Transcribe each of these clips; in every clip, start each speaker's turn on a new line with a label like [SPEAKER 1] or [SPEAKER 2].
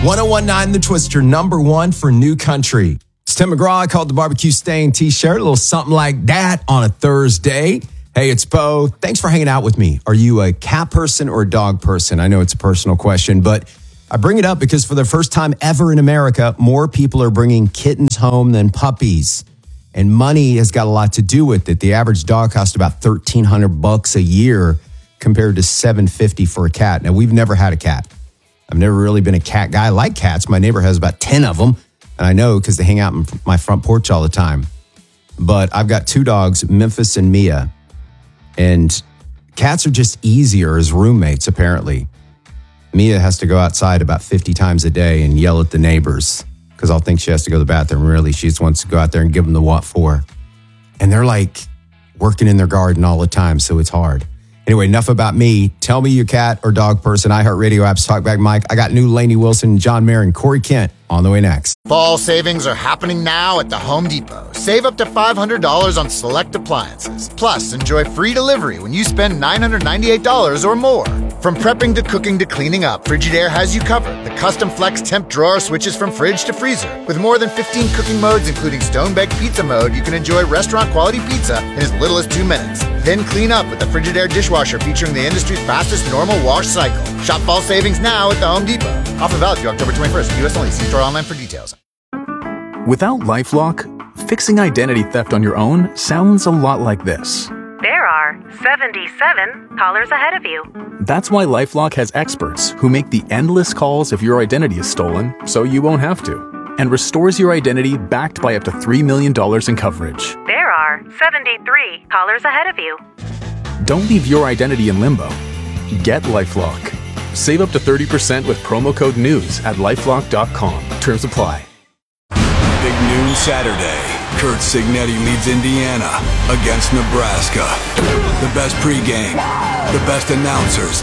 [SPEAKER 1] 1019 The Twister, number one for New Country. It's Tim McGraw. I called the barbecue stain t-shirt, a little something like that on a Thursday. Hey, it's Bo. Thanks for hanging out with me. Are you a cat person or a dog person? I know it's a personal question, but I bring it up because for the first time ever in America, more people are bringing kittens home than puppies. And money has got a lot to do with it. The average dog costs about $1,300 a year compared to $750 for a cat. Now, we've never had a cat. I've never really been a cat guy. I like cats. My neighbor has about 10 of them. And I know because they hang out in my front porch all the time. But I've got two dogs, Memphis and Mia. And cats are just easier as roommates, apparently. Mia has to go outside about 50 times a day and yell at the neighbors because I'll think she has to go to the bathroom. Really, she just wants to go out there and give them the what for. And they're like working in their garden all the time, so it's hard. Anyway, enough about me. Tell me you cat or dog person. iHeartRadio apps, Talkback Mike. I got new Lainey Wilson, John Mayer, and Corey Kent on the way next.
[SPEAKER 2] Fall savings are happening now at the Home Depot. Save up to $500 on select appliances. Plus, enjoy free delivery when you spend $998 or more. From prepping to cooking to cleaning up, Frigidaire has you covered. The custom flex temp drawer switches from fridge to freezer. With more than 15 cooking modes, including stone-baked pizza mode, you can enjoy restaurant-quality pizza in as little as 2 minutes. Then clean up with the Frigidaire dishwasher featuring the industry's fastest normal wash cycle. Shop fall savings now at the Home Depot. Offer valid through October 21st. U.S. only. See store online for details.
[SPEAKER 3] Without LifeLock, fixing identity theft on your own sounds a lot like this.
[SPEAKER 4] There are 77 callers ahead of you.
[SPEAKER 3] That's why LifeLock has experts who make the endless calls if your identity is stolen, so you won't have to, and restores your identity backed by up to $3 million in coverage.
[SPEAKER 4] There are 73 callers ahead of you.
[SPEAKER 3] Don't leave your identity in limbo. Get LifeLock. Save up to 30% with promo code NEWS at LifeLock.com. Terms apply.
[SPEAKER 5] Big noon Saturday. Kurt Signetti leads Indiana against Nebraska. The best pregame, the best announcers.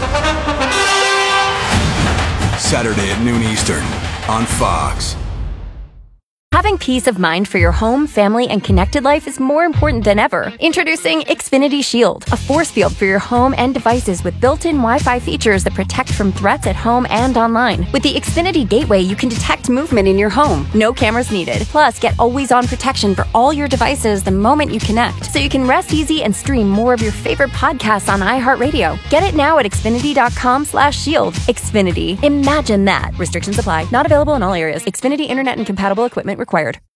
[SPEAKER 5] Saturday at noon Eastern on Fox.
[SPEAKER 6] Having peace of mind for your home, family, and connected life is more important than ever. Introducing Xfinity Shield, a force field for your home and devices with built-in Wi-Fi features that protect from threats at home and online. With the Xfinity Gateway, you can detect movement in your home. No cameras needed. Plus, get always-on protection for all your devices the moment you connect, so you can rest easy and stream more of your favorite podcasts on iHeartRadio. Get it now at Xfinity.com/shield. Xfinity. Imagine that. Restrictions apply. Not available in all areas. Xfinity Internet and compatible equipment required.